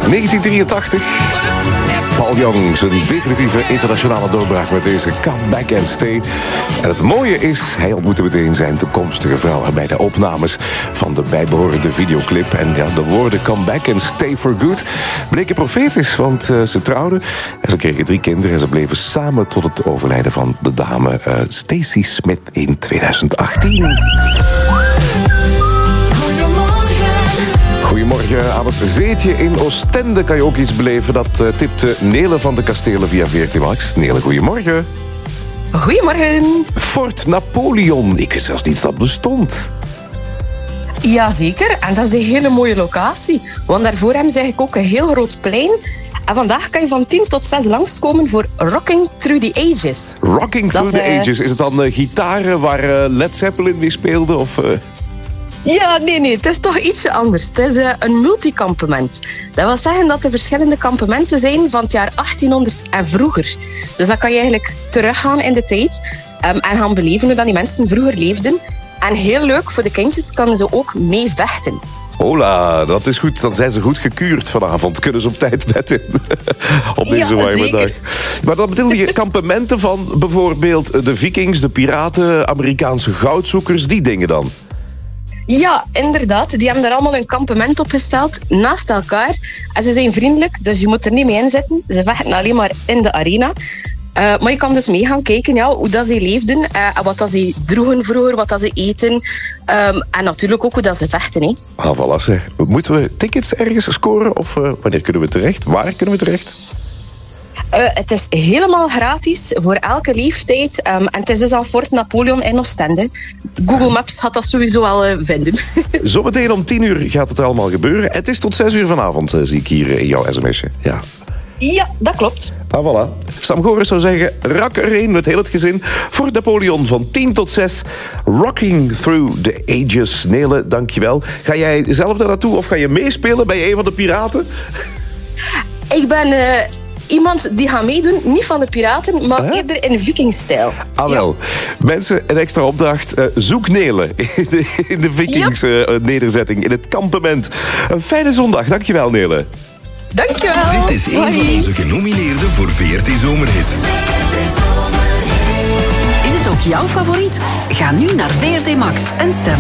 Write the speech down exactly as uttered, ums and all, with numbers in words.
negentien drieëntachtig. Paul Young, zijn definitieve internationale doorbraak met deze Come Back and Stay. En het mooie is, hij ontmoette meteen zijn toekomstige vrouw bij de opnames van de bijbehorende videoclip. En ja, de woorden Come Back and Stay for Good bleken profetisch, want uh, ze trouwden en ze kregen drie kinderen en ze bleven samen tot het overlijden van de dame uh, Stacy Smith in tweeduizend achttien. Goedemorgen. Aan het zeetje in Oostende kan je ook iets beleven. Dat uh, tipte Nele van de Kastelen via V R T Max. Nele, goedemorgen. Goedemorgen. Fort Napoleon. Ik wist zelfs niet dat dat bestond. Jazeker, en dat is een hele mooie locatie. Want daarvoor hebben ze eigenlijk ook een heel groot plein. En vandaag kan je van tien tot zes langskomen voor Rocking Through the Ages. Rocking Through is, the uh... Ages. Is het dan uh, gitaren waar uh, Led Zeppelin mee speelde? Of... Uh... Ja, nee, nee, het is toch ietsje anders. Het is uh, een multikampement. Dat wil zeggen dat er verschillende kampementen zijn van het jaar achttienhonderd en vroeger. Dus dan kan je eigenlijk teruggaan in de tijd um, en gaan beleven hoe dat die mensen vroeger leefden. En heel leuk, voor de kindjes kunnen ze ook mee vechten. Hola, dat is goed. Dan zijn ze goed gekuurd vanavond. Kunnen ze op tijd bed in. Op deze ja, warme dag. Maar dat bedoel je kampementen van bijvoorbeeld de Vikings, de piraten, Amerikaanse goudzoekers, die dingen dan? Ja, inderdaad. Die hebben daar allemaal een kampement opgesteld, naast elkaar. En ze zijn vriendelijk, dus je moet er niet mee in zitten. Ze vechten alleen maar in de arena. Uh, maar je kan dus mee gaan kijken ja, hoe dat ze leefden, uh, en wat dat ze droegen vroeger, wat dat ze eten. Um, en natuurlijk ook hoe dat ze vechten. Hè. Ah, voilà, zeg. Moeten we tickets ergens scoren? Of uh, wanneer kunnen we terecht? Waar kunnen we terecht? Uh, het is helemaal gratis voor elke leeftijd. Um, en het is dus aan Fort Napoleon in Oostende. Google Maps gaat dat sowieso wel uh, vinden. Zometeen om tien uur gaat het allemaal gebeuren. Het is tot zes uur vanavond, uh, zie ik hier in jouw sms'je. Ja. Ja, dat klopt. Ah, voilà. Sam Goris zou zeggen, rak erheen met heel het gezin. Fort Napoleon van tien tot zes. Rocking Through the Ages. Nele, dankjewel. Ga jij zelf daar naartoe of ga je meespelen? Ben je een van de piraten? Ik ben... Uh... Iemand die gaat meedoen, niet van de piraten, maar huh? eerder in vikingstijl. Ah wel. Ja. Mensen, een extra opdracht. Uh, zoek Nele in de, in de vikings ja. uh, nederzetting, in het kampement. Een fijne zondag. Dankjewel, Nele. Dankjewel. Dit is een Hoi. van onze genomineerden voor V R T Zomerhit. Is het ook jouw favoriet? Ga nu naar V R T Max en stem.